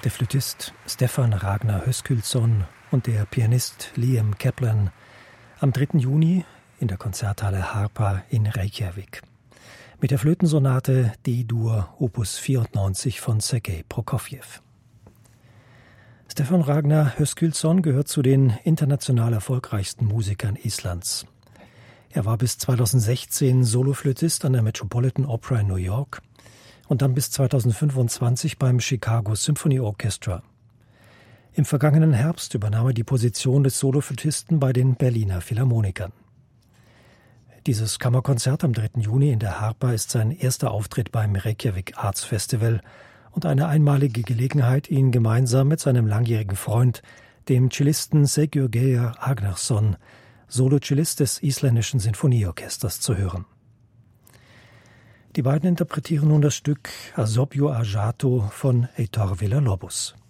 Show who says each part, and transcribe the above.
Speaker 1: Der Flötist Stefan Ragnar Höskyldsson und der Pianist Liam Kaplan am 3. Juni in der Konzerthalle Harpa in Reykjavik. Mit der Flötensonate D-Dur Opus 94 von Sergei Prokofjew. Stefan Ragnar Höskyldsson gehört zu den international erfolgreichsten Musikern Islands. Er war bis 2016 Soloflötist an der Metropolitan Opera in New York und dann bis 2025 beim Chicago Symphony Orchestra. Im vergangenen Herbst übernahm er die Position des Soloflötisten bei den Berliner Philharmonikern. Dieses Kammerkonzert am 3. Juni in der Harpa ist sein erster Auftritt beim Reykjavik Arts Festival und eine einmalige Gelegenheit, ihn gemeinsam mit seinem langjährigen Freund, dem Cellisten Sigurgeir Agnarsson, Solo-Cellist des isländischen Sinfonieorchesters, zu hören. Die beiden interpretieren nun das Stück Asopio Ajato von Heitor Villa-Lobos.